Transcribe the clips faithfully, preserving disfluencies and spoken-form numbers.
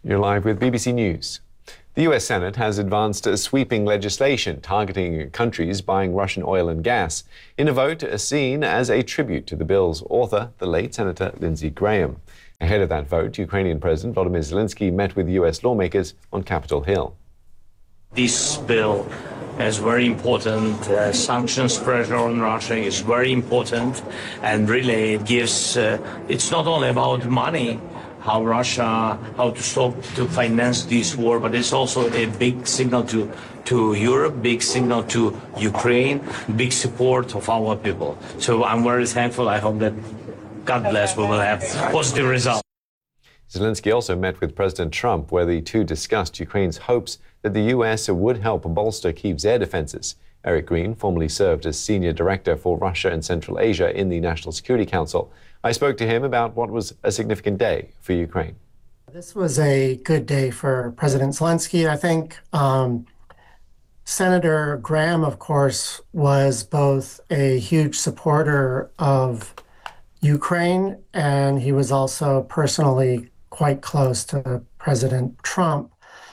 You're live with B B C News. The U S Senate has advanced a sweeping legislation targeting countries buying Russian oil and gas in a vote seen as a tribute to the bill's author, the late Senator Lindsey Graham. Ahead of that vote, Ukrainian President Volodymyr Zelensky met with U S lawmakers on Capitol Hill. This bill is very important. Uh, sanctions pressure on Russia is very important, and really it gives, uh, it's not only about money, how Russia, how to stop to finance this war, but it's also a big signal to, to Europe, big signal to Ukraine, big support of our people. So I'm very thankful. I hope that, God bless, we will have positive results. Zelensky also met with President Trump, where the two discussed Ukraine's hopes that the U S would help bolster Kyiv's air defenses. Eric Green formerly served as Senior Director for Russia and Central Asia in the National Security Council. I spoke to him about what was a significant day for Ukraine. This was a good day for President Zelensky. I think um, Senator Graham, of course, was both a huge supporter of Ukraine, and he was also personally quite close to President Trump.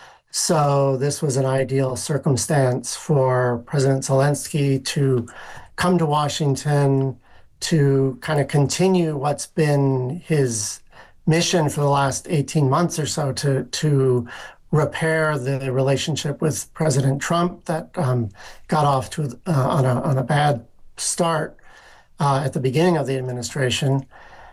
So this was an ideal circumstance for President Zelensky to come to Washington to kind of continue what's been his mission for the last eighteen months or so, to, to repair the relationship with President Trump that um, got off to uh, on, a, on a bad start uh, at the beginning of the administration.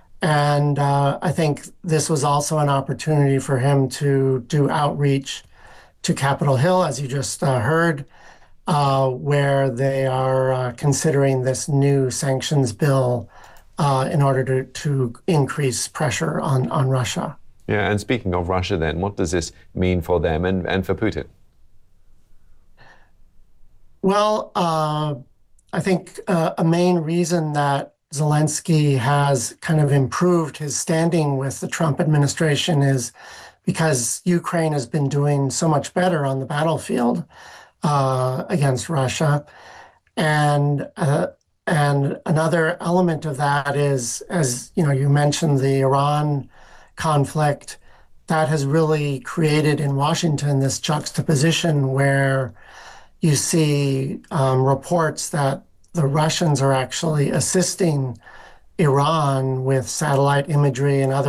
And uh, I think this was also an opportunity for him to do outreach to Capitol Hill, as you just uh, heard, uh, where they are uh, considering this new sanctions bill uh, in order to, to increase pressure on, on Russia. Yeah, and speaking of Russia then, what does this mean for them and, and for Putin? Well, uh, I think uh, a main reason that Zelensky has kind of improved his standing with the Trump administration is because Ukraine has been doing so much better on the battlefield uh, against Russia. And uh, and another element of that is, as you know, you mentioned the Iran conflict, that has really created in Washington this juxtaposition where you see um, reports that the Russians are actually assisting Iran with satellite imagery and other